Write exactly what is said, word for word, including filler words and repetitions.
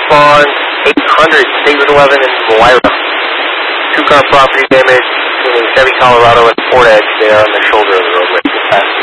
on eight hundred State Route eleven in Moira. Two car property damage between Chevy Colorado and Ford Edge there on the shoulder of the roadway.